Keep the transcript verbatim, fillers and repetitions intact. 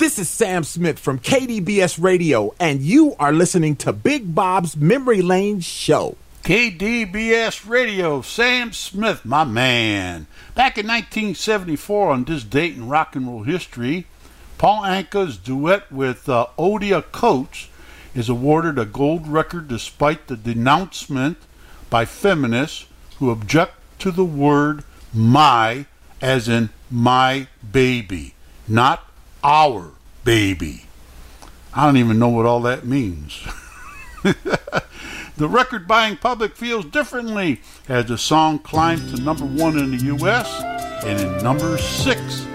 This is Sam Smith from K D B S Radio, and you are listening to Big Bob's Memory Lane Show. K D B S Radio, Sam Smith, my man. Back in nineteen seventy-four, on this date in rock and roll history, Paul Anka's duet with uh, Odia Coates is awarded a gold record despite the denouncement by feminists who object to the word my as in my baby, not our baby. I don't even know what all that means. The record-buying public feels differently as the song climbed to number one in the U S and in number six